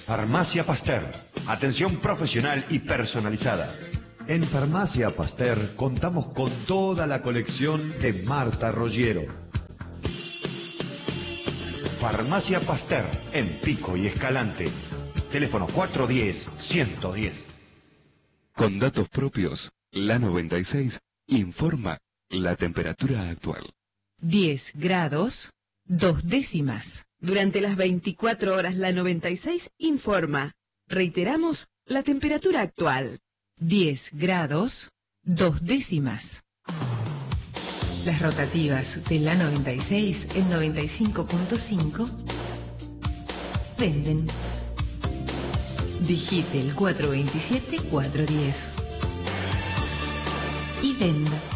Farmacia Pasteur. Atención profesional y personalizada. En Farmacia Pasteur contamos con toda la colección de Marta Roggiero. Farmacia Pasteur, en Pico y Escalante. Teléfono 410-110. Con datos propios, la 96 informa la temperatura actual. 10 grados, 2 décimas. Durante las 24 horas la 96 informa. Reiteramos la temperatura actual. 10 grados, 2 décimas. Las rotativas de la 96 en 95.5 venden. Digite el 427-410 y venda.